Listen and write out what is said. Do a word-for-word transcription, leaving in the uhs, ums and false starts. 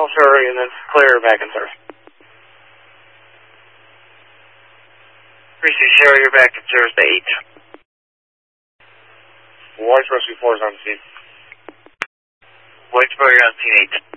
I'll hurry and then clear back in service. three six zero, you're back in service to eight. White Rescue four is on scene. Whitesboro, you're on scene eight.